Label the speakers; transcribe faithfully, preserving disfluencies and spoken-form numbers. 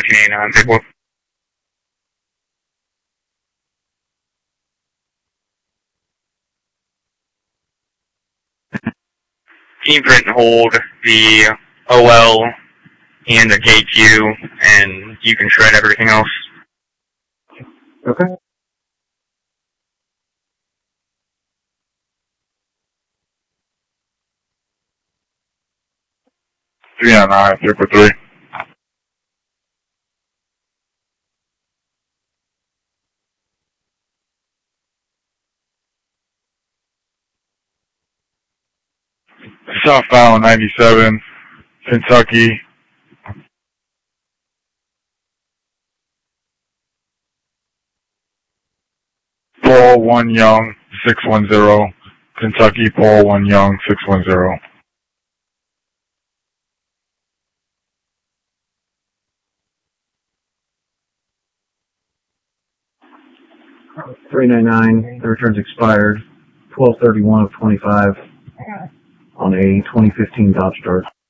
Speaker 1: thirteen eighty-nine, table. Can you print and hold the O L and the K Q, and you can shred everything else?
Speaker 2: Okay.
Speaker 3: three nine nine, triple three. Southbound ninety-seven, Kentucky. Paul one Young, six one zero. Kentucky, Paul one Young, six one zero.
Speaker 2: three nine nine, the return's expired. twelve thirty-one of twenty-five on a twenty fifteen Dodge Dart.